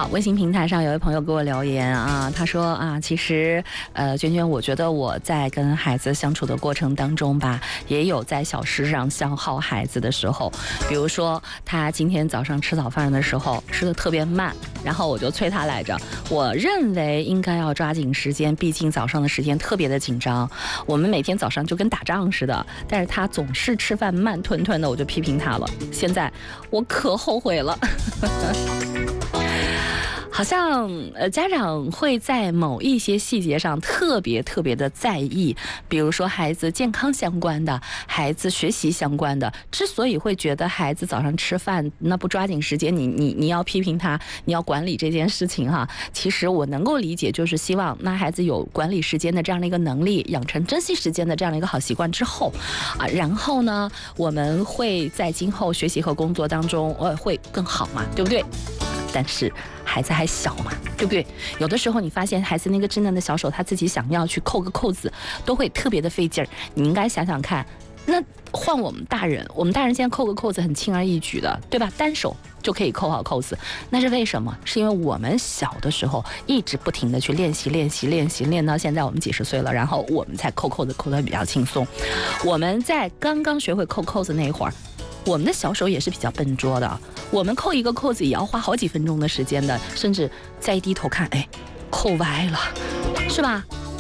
好，微信平台上有位朋友给我留言啊，他说啊，其实娟娟，我觉得我在跟孩子相处的过程当中吧，也有在小事上消耗孩子的时候，比如说他今天早上吃早饭的时候吃的特别慢，然后我就催他来着，我认为应该要抓紧时间，毕竟早上的时间特别的紧张，我们每天早上就跟打仗似的，但是他总是吃饭慢吞吞的，我就批评他了，现在我可后悔了。好像家长会在某一些细节上特别的在意，比如说孩子健康相关的，孩子学习相关的。之所以会觉得孩子早上吃饭那不抓紧时间，你要批评他，你要管理这件事情哈。其实我能够理解，就是希望那孩子有管理时间的这样的一个能力，养成珍惜时间的这样的一个好习惯之后啊，然后呢，我们会在今后学习和工作当中会更好嘛，对不对？但是孩子还小嘛，对不对？有的时候你发现孩子那个稚嫩的小手，他自己想要去扣个扣子，都会特别的费劲儿。你应该想想看，那换我们大人现在扣个扣子很轻而易举的，对吧？单手就可以扣好扣子，那是为什么？是因为我们小的时候一直不停的去练习，练到现在我们几十岁了，然后我们才扣扣子扣得比较轻松。我们在刚刚学会扣扣子那会儿，我们的小手也是比较笨拙的，我们扣一个扣子也要花好几分钟的时间的，甚至再一低头看，哎，扣歪了，是吧？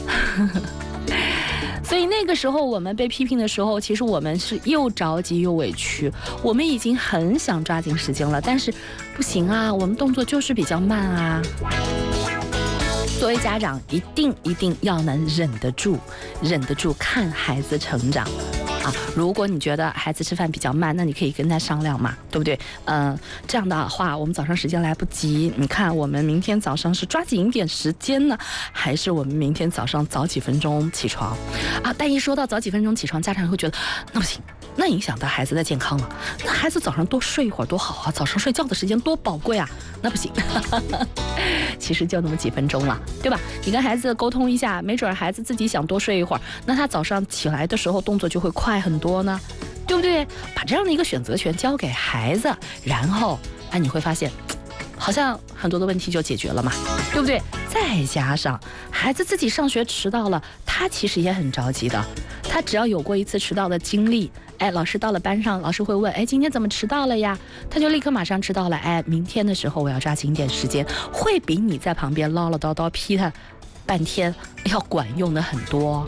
所以那个时候我们被批评的时候，其实我们是又着急又委屈，我们已经很想抓紧时间了，但是不行啊，我们动作就是比较慢啊。作为家长，一定要能忍得住看孩子成长。如果你觉得孩子吃饭比较慢，那你可以跟他商量嘛，对不对？这样的话，我们早上时间来不及，你看我们明天早上是抓紧一点时间呢，还是我们明天早上早几分钟起床啊？但一说到早几分钟起床，家长会觉得那不行，那影响到孩子的健康了。那孩子早上多睡一会儿多好啊，早上睡觉的时间多宝贵啊，那不行。其实就那么几分钟了，对吧？你跟孩子沟通一下，没准孩子自己想多睡一会儿，那他早上起来的时候动作就会快很多呢，对不对？把这样的一个选择权交给孩子，然后你会发现好像很多的问题就解决了嘛，对不对？再加上孩子自己上学迟到了，他其实也很着急的，他只要有过一次迟到的经历，老师到了班上，老师会问，今天怎么迟到了呀？他就立刻马上知道了，明天的时候我要抓紧点时间，会比你在旁边唠唠叨叨批他半天要管用的很多。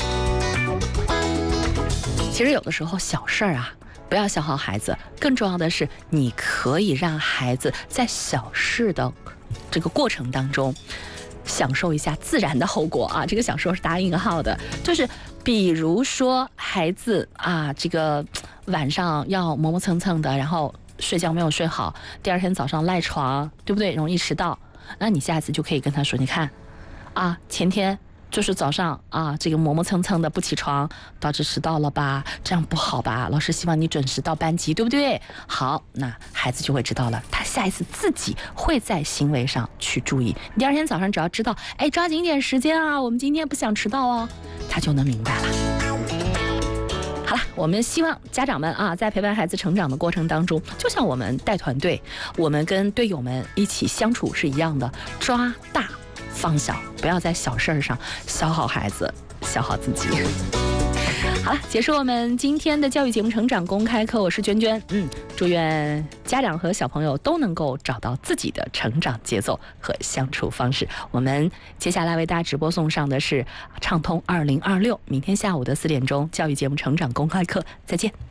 其实有的时候小事儿啊，不要消耗孩子，更重要的是你可以让孩子在小事的这个过程当中享受一下自然的后果啊，这个享受是打引号的，就是比如说孩子啊，这个晚上要磨磨蹭蹭的，然后睡觉没有睡好，第二天早上赖床，对不对？容易迟到，那你下次就可以跟他说，你看啊，前天就是早上啊，这个磨磨蹭蹭的不起床，导致迟到了吧？这样不好吧？老师希望你准时到班级，对不对？好，那孩子就会知道了，他下一次自己会在行为上去注意。第二天早上只要知道，抓紧点时间啊，我们今天不想迟到哦，他就能明白了。好了，我们希望家长们啊，在陪伴孩子成长的过程当中，就像我们带团队，我们跟队友们一起相处是一样的，抓大放小，不要在小事上消耗孩子，消耗自己。好了，结束我们今天的教育节目成长公开课，我是娟娟。祝愿家长和小朋友都能够找到自己的成长节奏和相处方式。我们接下来为大家直播送上的是畅通2026，明天下午的4点钟教育节目成长公开课，再见。